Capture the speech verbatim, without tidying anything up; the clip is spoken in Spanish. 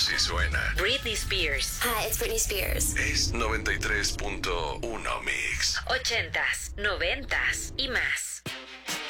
Si suena. Britney Spears. Hi, it's Britney Spears. Es noventa y tres punto uno Mix. Ochentas, noventas y más.